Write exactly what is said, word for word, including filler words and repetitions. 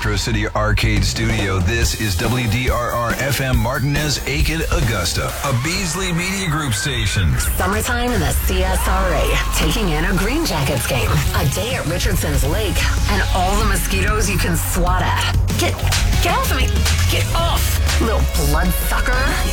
Metro City Arcade Studio. This is W D R R F M Martinez, Aiken, Augusta, a Beasley Media Group station. Summertime in the C S R A, taking in a Green Jackets game, a day at Richardson's Lake, and all the mosquitoes you can swat at. Get, get off of me. Get off, little bloodsucker.